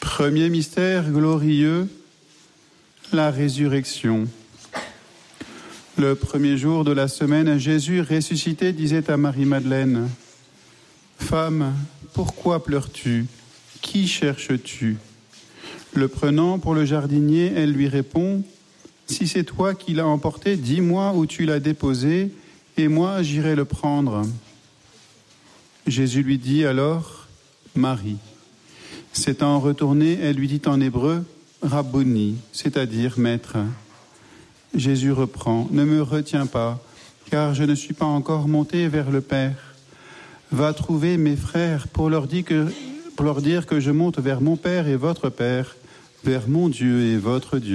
Premier mystère glorieux, la résurrection. Le premier jour de la semaine, Jésus ressuscité disait à Marie-Madeleine : « Femme, pourquoi pleures-tu ? Qui cherches-tu » Le prenant pour le jardinier, elle lui répond : « Si c'est toi qui l'as emporté, dis-moi où tu l'as déposé, et moi j'irai le prendre. » Jésus lui dit alors : « Marie. » S'étant retournée, elle lui dit en hébreu : « Rabboni », c'est-à-dire maître. Jésus reprend : « Ne me retiens pas, car je ne suis pas encore monté vers le Père. Va trouver mes frères pour leur dire que je monte vers mon Père et votre Père, vers mon Dieu et votre Dieu. »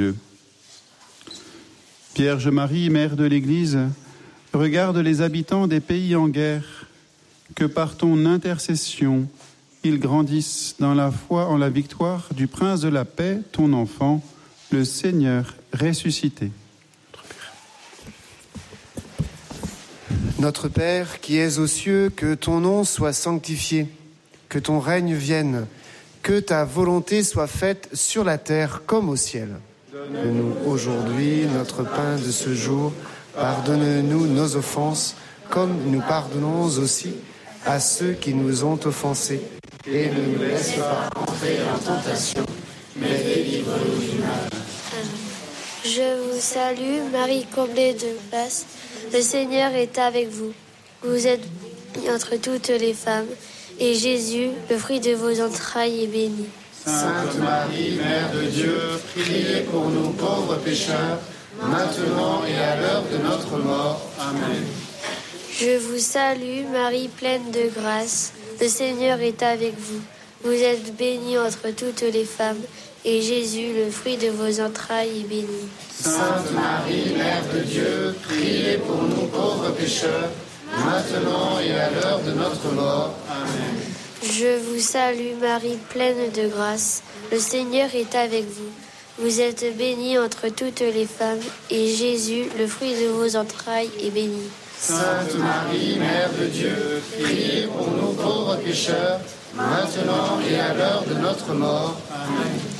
Vierge Marie, mère de l'Église, regarde les habitants des pays en guerre, que par ton intercession, ils grandissent dans la foi en la victoire du Prince de la paix, ton enfant, le Seigneur ressuscité. Notre Père qui es aux cieux, que ton nom soit sanctifié, que ton règne vienne, que ta volonté soit faite sur la terre comme au ciel. Donne-nous aujourd'hui notre pain de ce jour. Pardonne-nous nos offenses, comme nous pardonnons aussi à ceux qui nous ont offensés. Et ne nous laisse pas entrer en tentation, mais délivre-nous du mal. Je vous salue, Marie comblée de grâce. Le Seigneur est avec vous. Vous êtes bénie entre toutes les femmes, et Jésus, le fruit de vos entrailles, est béni. Sainte Marie, Mère de Dieu, priez pour nous pauvres pécheurs, maintenant et à l'heure de notre mort. Amen. Je vous salue, Marie pleine de grâce. Le Seigneur est avec vous. Vous êtes bénie entre toutes les femmes, et Jésus, le fruit de vos entrailles, est béni. Sainte Marie, Mère de Dieu, priez pour nous pauvres pécheurs, maintenant et à l'heure de notre mort. Amen. Je vous salue, Marie pleine de grâce. Le Seigneur est avec vous. Vous êtes bénie entre toutes les femmes, et Jésus, le fruit de vos entrailles, est béni. Sainte Marie, Mère de Dieu, priez pour nous pauvres pécheurs, maintenant et à l'heure de notre mort. Amen.